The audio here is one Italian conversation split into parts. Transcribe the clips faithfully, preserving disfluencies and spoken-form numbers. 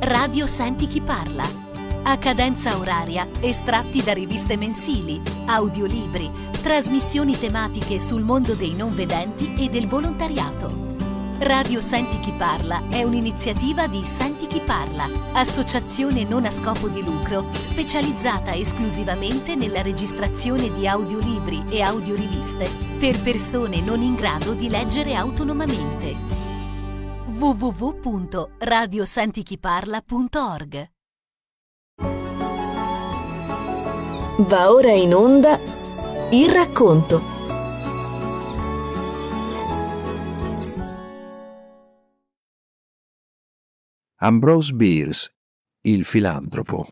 Radio Senti Chi Parla. A cadenza oraria, estratti da riviste mensili, audiolibri, trasmissioni tematiche sul mondo dei non vedenti e del volontariato. Radio Senti Chi Parla è un'iniziativa di Senti Chi Parla, associazione non a scopo di lucro specializzata esclusivamente nella registrazione di audiolibri e audioriviste per persone non in grado di leggere autonomamente. w w w punto radio senti chi parla punto org. Va ora in onda Il racconto. Ambrose Bierce, il filantropo.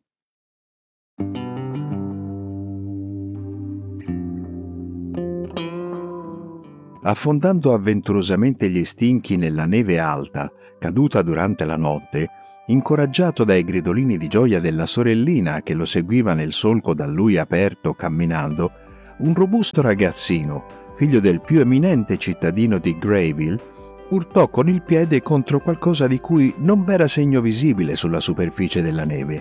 Affondando avventurosamente gli stinchi nella neve alta, caduta durante la notte, incoraggiato dai gridolini di gioia della sorellina che lo seguiva nel solco da lui aperto camminando, un robusto ragazzino, figlio del più eminente cittadino di Grayville, urtò con il piede contro qualcosa di cui non v'era segno visibile sulla superficie della neve.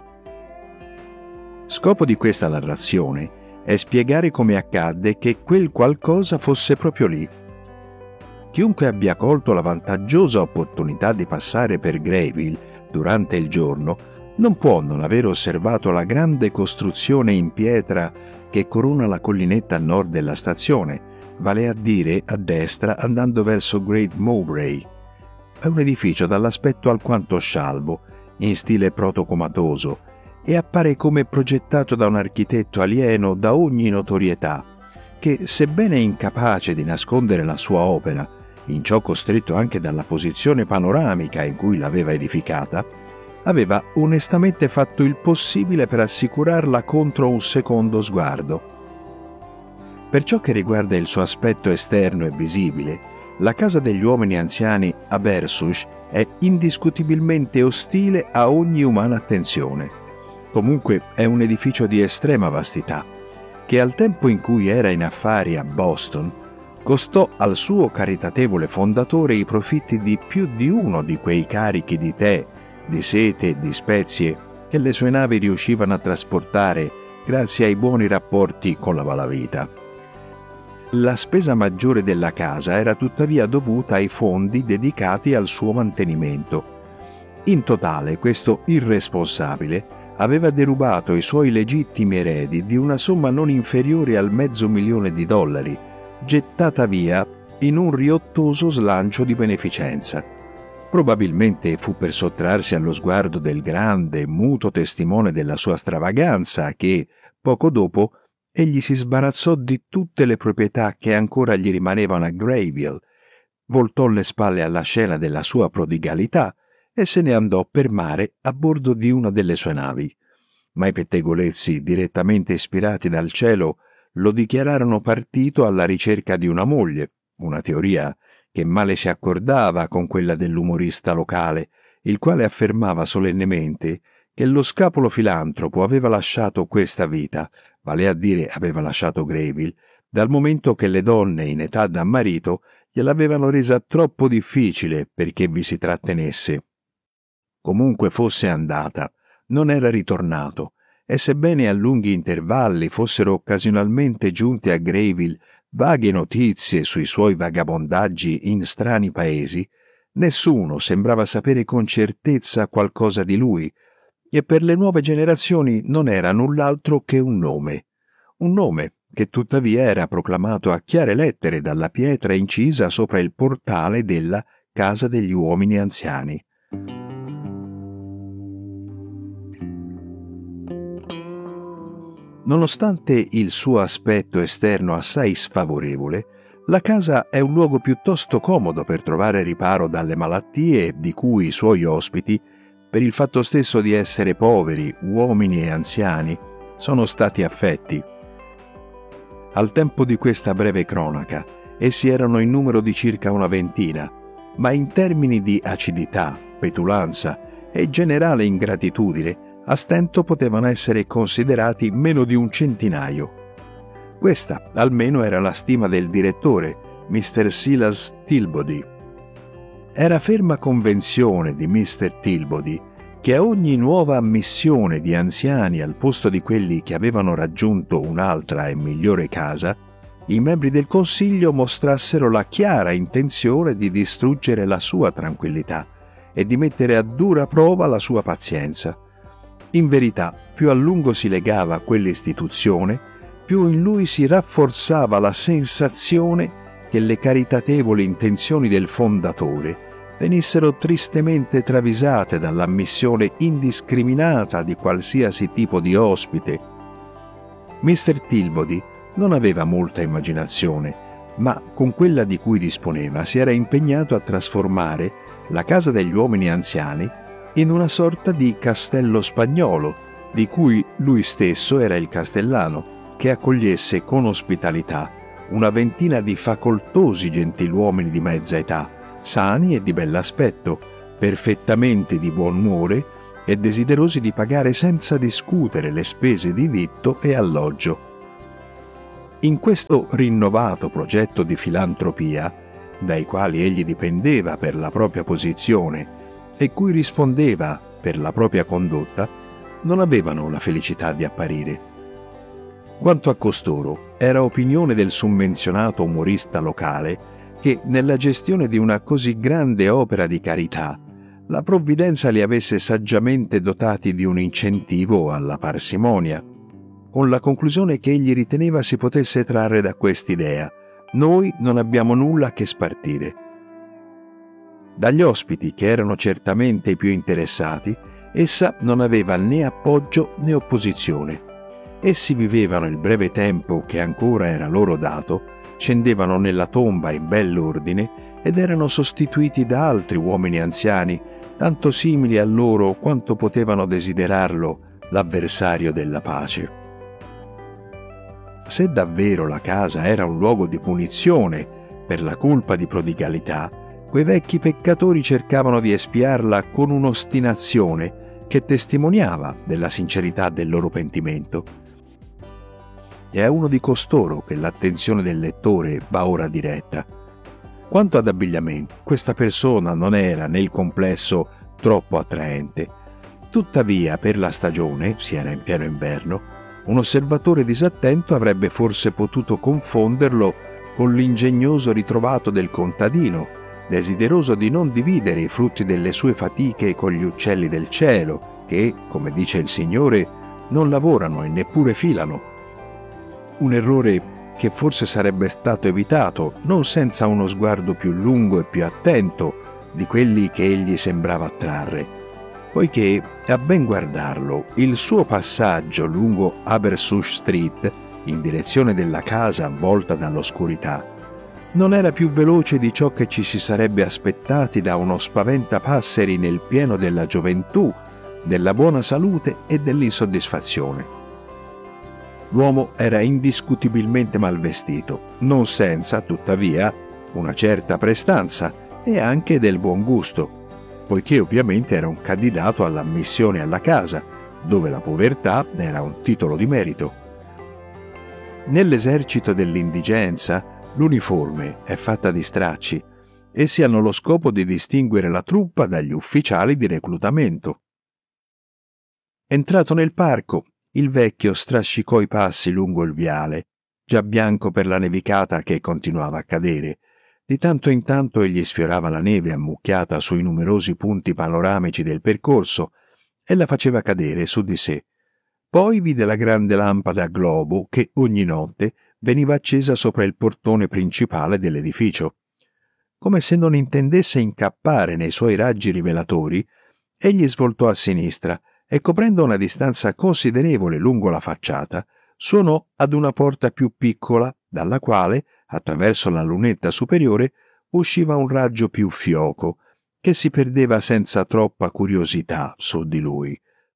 Scopo di questa narrazione è spiegare come accadde che quel qualcosa fosse proprio lì. Chiunque abbia colto la vantaggiosa opportunità di passare per Grayville durante il giorno non può non aver osservato la grande costruzione in pietra che corona la collinetta a nord della stazione, vale a dire a destra andando verso Great Mowbray. È un edificio dall'aspetto alquanto scialbo, in stile protocomatoso, e appare come progettato da un architetto alieno da ogni notorietà, che, sebbene incapace di nascondere la sua opera, in ciò costretto anche dalla posizione panoramica in cui l'aveva edificata, aveva onestamente fatto il possibile per assicurarla contro un secondo sguardo. Per ciò che riguarda il suo aspetto esterno e visibile, la casa degli uomini anziani a Bersush è indiscutibilmente ostile a ogni umana attenzione. Comunque è un edificio di estrema vastità, che al tempo in cui era in affari a Boston, costò al suo caritatevole fondatore i profitti di più di uno di quei carichi di tè, di sete e di spezie che le sue navi riuscivano a trasportare grazie ai buoni rapporti con la malavita. La spesa maggiore della casa era tuttavia dovuta ai fondi dedicati al suo mantenimento. In totale, questo irresponsabile aveva derubato i suoi legittimi eredi di una somma non inferiore al mezzo milione di dollari, gettata via in un riottoso slancio di beneficenza. Probabilmente fu per sottrarsi allo sguardo del grande, muto testimone della sua stravaganza che, poco dopo, egli si sbarazzò di tutte le proprietà che ancora gli rimanevano a Grayville, voltò le spalle alla scena della sua prodigalità e se ne andò per mare a bordo di una delle sue navi. Ma i pettegolezzi, direttamente ispirati dal cielo, lo dichiararono partito alla ricerca di una moglie, una teoria che male si accordava con quella dell'umorista locale, il quale affermava solennemente che lo scapolo filantropo aveva lasciato questa vita, vale a dire aveva lasciato Grayville, dal momento che le donne in età da marito gliel'avevano resa troppo difficile perché vi si trattenesse. Comunque fosse andata, non era ritornato, e sebbene a lunghi intervalli fossero occasionalmente giunte a Grayville vaghe notizie sui suoi vagabondaggi in strani paesi, nessuno sembrava sapere con certezza qualcosa di lui, e per le nuove generazioni non era null'altro che un nome, un nome che tuttavia era proclamato a chiare lettere dalla pietra incisa sopra il portale della Casa degli Uomini Anziani. Nonostante il suo aspetto esterno assai sfavorevole, la casa è un luogo piuttosto comodo per trovare riparo dalle malattie di cui i suoi ospiti, per il fatto stesso di essere poveri, uomini e anziani, sono stati affetti. Al tempo di questa breve cronaca, essi erano in numero di circa una ventina, ma in termini di acidità, petulanza e generale ingratitudine, a stento potevano essere considerati meno di un centinaio. Questa, almeno, era la stima del direttore, mister Silas Tilbody. Era ferma convenzione di mister Tilbody che a ogni nuova ammissione di anziani al posto di quelli che avevano raggiunto un'altra e migliore casa, i membri del Consiglio mostrassero la chiara intenzione di distruggere la sua tranquillità e di mettere a dura prova la sua pazienza. In verità, più a lungo si legava a quell'istituzione, più in lui si rafforzava la sensazione che le caritatevoli intenzioni del fondatore venissero tristemente travisate dall'ammissione indiscriminata di qualsiasi tipo di ospite. mister Tilbody non aveva molta immaginazione, ma con quella di cui disponeva si era impegnato a trasformare la casa degli uomini anziani in una sorta di castello spagnolo, di cui lui stesso era il castellano, che accogliesse con ospitalità una ventina di facoltosi gentiluomini di mezza età, sani e di bell'aspetto, perfettamente di buon umore e desiderosi di pagare senza discutere le spese di vitto e alloggio. In questo rinnovato progetto di filantropia, dai quali egli dipendeva per la propria posizione e cui rispondeva per la propria condotta, non avevano la felicità di apparire. Quanto a costoro, era opinione del summenzionato umorista locale che nella gestione di una così grande opera di carità la provvidenza li avesse saggiamente dotati di un incentivo alla parsimonia, con la conclusione che egli riteneva si potesse trarre da quest'idea: noi non abbiamo nulla che spartire. Dagli ospiti, che erano certamente i più interessati, essa non aveva né appoggio né opposizione. Essi vivevano il breve tempo che ancora era loro dato, scendevano nella tomba in bell'ordine ed erano sostituiti da altri uomini anziani, tanto simili a loro quanto potevano desiderarlo l'avversario della pace. Se davvero la casa era un luogo di punizione per la colpa di prodigalità, quei vecchi peccatori cercavano di espiarla con un'ostinazione che testimoniava della sincerità del loro pentimento. È a uno di costoro che l'attenzione del lettore va ora diretta. Quanto ad abbigliamento, questa persona non era nel complesso troppo attraente. Tuttavia, per la stagione, si era in pieno inverno, un osservatore disattento avrebbe forse potuto confonderlo con l'ingegnoso ritrovato del contadino, desideroso di non dividere i frutti delle sue fatiche con gli uccelli del cielo, che, come dice il Signore, non lavorano e neppure filano. Un errore che forse sarebbe stato evitato non senza uno sguardo più lungo e più attento di quelli che egli sembrava attrarre, poiché, a ben guardarlo, il suo passaggio lungo Abersush Street, in direzione della casa avvolta dall'oscurità, non era più veloce di ciò che ci si sarebbe aspettati da uno spaventapasseri nel pieno della gioventù, della buona salute e dell'insoddisfazione. L'uomo era indiscutibilmente mal vestito, non senza, tuttavia, una certa prestanza e anche del buon gusto, poiché ovviamente era un candidato all'ammissione alla casa, dove la povertà era un titolo di merito. Nell'esercito dell'indigenza, l'uniforme è fatta di stracci. Essi hanno lo scopo di distinguere la truppa dagli ufficiali di reclutamento. Entrato nel parco, il vecchio strascicò i passi lungo il viale, già bianco per la nevicata che continuava a cadere. Di tanto in tanto egli sfiorava la neve ammucchiata sui numerosi punti panoramici del percorso e la faceva cadere su di sé. Poi vide la grande lampada a globo che ogni notte veniva accesa sopra il portone principale dell'edificio. Come se non intendesse incappare nei suoi raggi rivelatori, egli svoltò a sinistra e, coprendo una distanza considerevole lungo la facciata, suonò ad una porta più piccola, dalla quale, attraverso la lunetta superiore, usciva un raggio più fioco, che si perdeva senza troppa curiosità su di lui.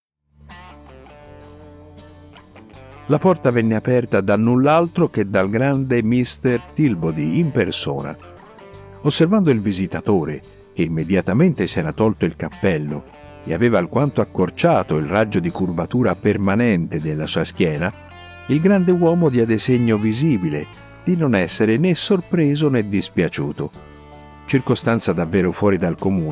La porta venne aperta da null'altro che dal grande mister Tilbody in persona. Osservando il visitatore, che immediatamente si era tolto il cappello e aveva alquanto accorciato il raggio di curvatura permanente della sua schiena, il grande uomo diede segno visibile di non essere né sorpreso né dispiaciuto. Circostanza davvero fuori dal comune,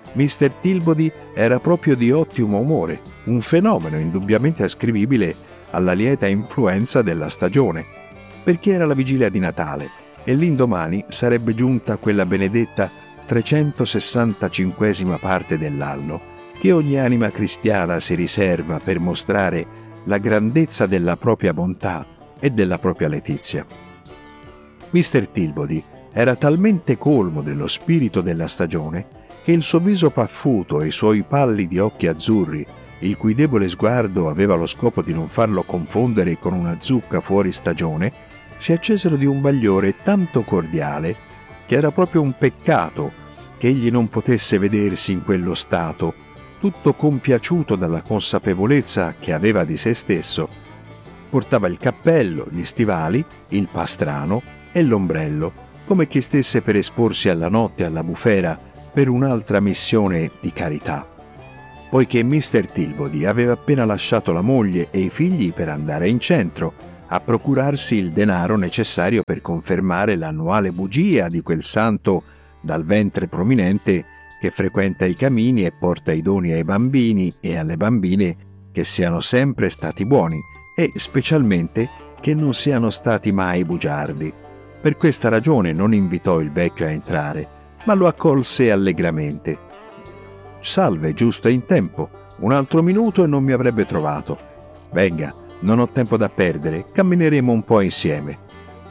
mister Tilbody era proprio di ottimo umore, un fenomeno indubbiamente ascrivibile alla lieta influenza della stagione, perché era la vigilia di Natale e l'indomani sarebbe giunta quella benedetta trecentosessantacinquesima parte dell'anno che ogni anima cristiana si riserva per mostrare la grandezza della propria bontà e della propria letizia. mister Tilbody era talmente colmo dello spirito della stagione che il suo viso paffuto e i suoi pallidi occhi azzurri, il cui debole sguardo aveva lo scopo di non farlo confondere con una zucca fuori stagione, si accesero di un bagliore tanto cordiale che era proprio un peccato che egli non potesse vedersi in quello stato, tutto compiaciuto dalla consapevolezza che aveva di se stesso. Portava il cappello, gli stivali, il pastrano e l'ombrello, come chi stesse per esporsi alla notte alla bufera per un'altra missione di carità. Poiché mister Tilbody aveva appena lasciato la moglie e i figli per andare in centro a procurarsi il denaro necessario per confermare l'annuale bugia di quel santo dal ventre prominente che frequenta i camini e porta i doni ai bambini e alle bambine che siano sempre stati buoni e specialmente che non siano stati mai bugiardi. Per questa ragione non invitò il vecchio a entrare, ma lo accolse allegramente. «Salve, giusto in tempo. Un altro minuto e non mi avrebbe trovato. Venga, non ho tempo da perdere, cammineremo un po' insieme».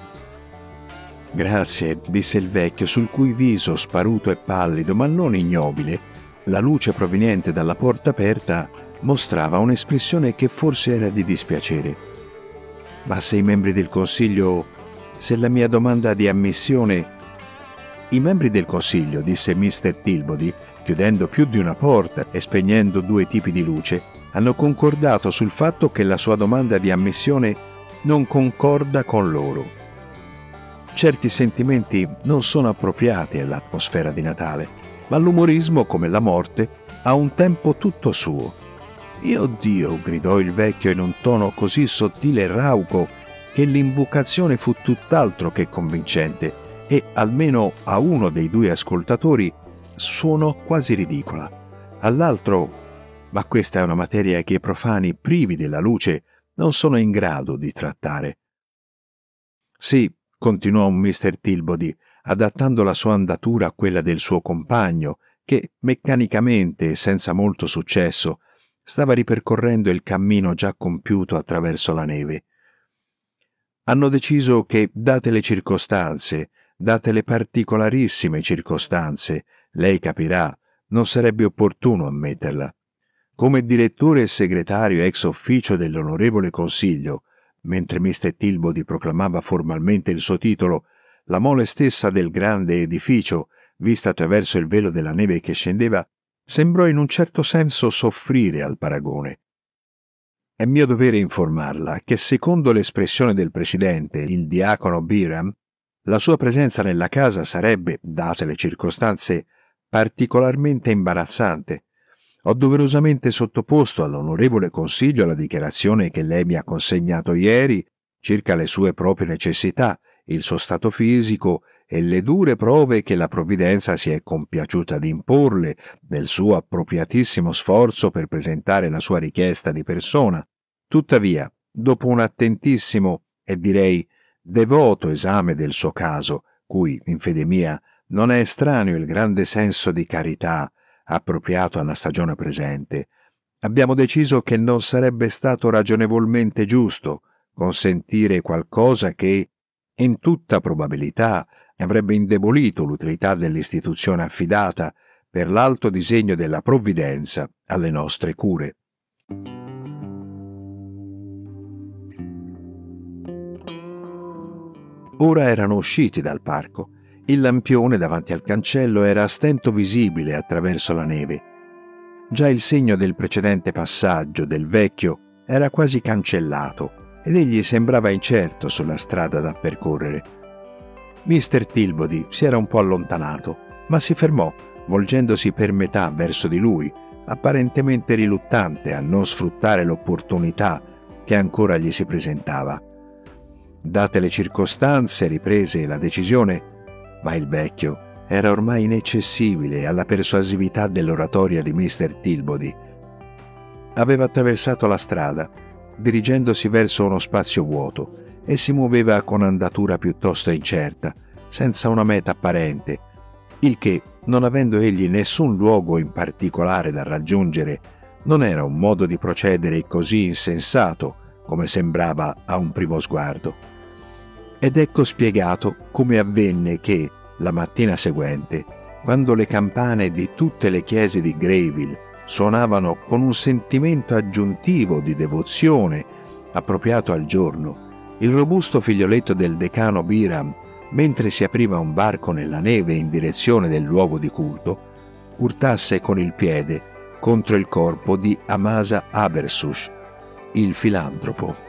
«Grazie», disse il vecchio, sul cui viso, sparuto e pallido, ma non ignobile, la luce proveniente dalla porta aperta mostrava un'espressione che forse era di dispiacere. «Ma se i membri del Consiglio, se la mia domanda di ammissione...» «I membri del Consiglio», disse mister Tilbody, chiudendo più di una porta e spegnendo due tipi di luce, «hanno concordato sul fatto che la sua domanda di ammissione non concorda con loro. Certi sentimenti non sono appropriati all'atmosfera di Natale, ma l'umorismo, come la morte, ha un tempo tutto suo». «Io Dio!» gridò il vecchio in un tono così sottile e rauco che l'invocazione fu tutt'altro che convincente e, almeno a uno dei due ascoltatori, suonò quasi ridicola. All'altro: «Ma questa è una materia che i profani privi della luce non sono in grado di trattare». «Sì», continuò mister Tilbody, adattando la sua andatura a quella del suo compagno, che meccanicamente e senza molto successo stava ripercorrendo il cammino già compiuto attraverso la neve. «Hanno deciso che, date le circostanze, date le particolarissime circostanze, lei capirà, non sarebbe opportuno ammetterla. Come direttore e segretario ex officio dell'onorevole Consiglio», mentre mister Tilbody proclamava formalmente il suo titolo, la mole stessa del grande edificio, vista attraverso il velo della neve che scendeva, sembrò in un certo senso soffrire al paragone. «È mio dovere informarla che, secondo l'espressione del presidente, il diacono Byram, la sua presenza nella casa sarebbe, date le circostanze, particolarmente imbarazzante. Ho doverosamente sottoposto all'onorevole Consiglio la dichiarazione che lei mi ha consegnato ieri circa le sue proprie necessità, il suo stato fisico e le dure prove che la provvidenza si è compiaciuta di imporle del suo appropriatissimo sforzo per presentare la sua richiesta di persona. Tuttavia, dopo un attentissimo e direi devoto esame del suo caso, cui, in fede mia, non è estraneo il grande senso di carità appropriato alla stagione presente, abbiamo deciso che non sarebbe stato ragionevolmente giusto consentire qualcosa che, in tutta probabilità, avrebbe indebolito l'utilità dell'istituzione affidata per l'alto disegno della provvidenza alle nostre cure. Ora erano usciti dal parco. Il lampione davanti al cancello era a stento visibile attraverso la neve. Già il segno del precedente passaggio del vecchio era quasi cancellato ed egli sembrava incerto sulla strada da percorrere. mister Tilbody si era un po' allontanato, ma si fermò, volgendosi per metà verso di lui, apparentemente riluttante a non sfruttare l'opportunità che ancora gli si presentava. Date le circostanze, riprese la decisione, ma il vecchio, era ormai inaccessibile alla persuasività dell'oratoria di mister Tilbody. Aveva attraversato la strada, dirigendosi verso uno spazio vuoto, e si muoveva con andatura piuttosto incerta, senza una meta apparente, il che, non avendo egli nessun luogo in particolare da raggiungere, non era un modo di procedere così insensato come sembrava a un primo sguardo. Ed ecco spiegato come avvenne che, la mattina seguente, quando le campane di tutte le chiese di Greyville suonavano con un sentimento aggiuntivo di devozione appropriato al giorno, il robusto figlioletto del decano Biram, mentre si apriva un varco nella neve in direzione del luogo di culto, urtasse con il piede contro il corpo di Amasa Abersush, il filantropo.